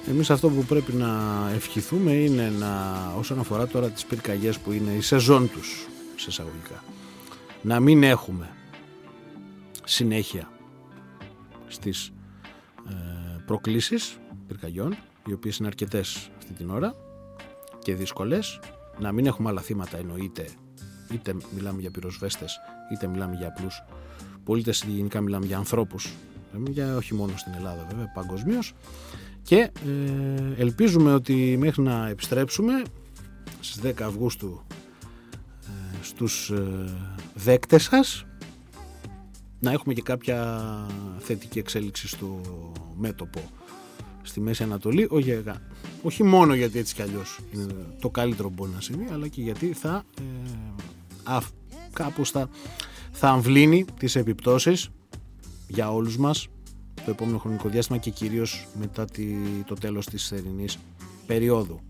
Εμείς αυτό που πρέπει να ευχηθούμε είναι όσον αφορά τώρα τις πυρκαγιές που είναι η σεζόν τους, σε εισαγωγικά, να μην έχουμε συνέχεια στις προκλήσεις πυρκαγιών, οι οποίες είναι αρκετές αυτή την ώρα και δύσκολες, να μην έχουμε άλλα θύματα, εννοείται, είτε μιλάμε για πυροσβέστες είτε μιλάμε για απλούς πολίτες, γενικά μιλάμε για ανθρώπους, όχι μόνο στην Ελλάδα βέβαια, παγκοσμίως, και ελπίζουμε ότι μέχρι να επιστρέψουμε στις 10 Αυγούστου στους δέκτες σας να έχουμε και κάποια θετική εξέλιξη στο μέτωπο στη Μέση Ανατολή, όχι μόνο γιατί έτσι κι αλλιώς είναι το καλύτερο που μπορεί να συμβεί, αλλά και γιατί κάπως θα αμβλύνει τις επιπτώσεις για όλους μας το επόμενο χρονικό διάστημα και κυρίως μετά το τέλος της θερινής περίοδου.